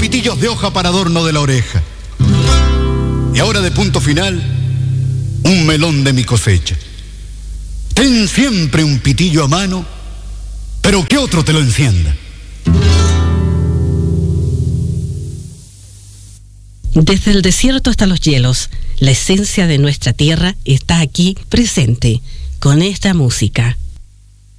pitillos de hoja para adorno de la oreja. Y ahora de punto final, un melón de mi cosecha. Ten siempre un pitillo a mano, pero que otro te lo encienda. Desde el desierto hasta los hielos, la esencia de nuestra tierra está aquí presente con esta música.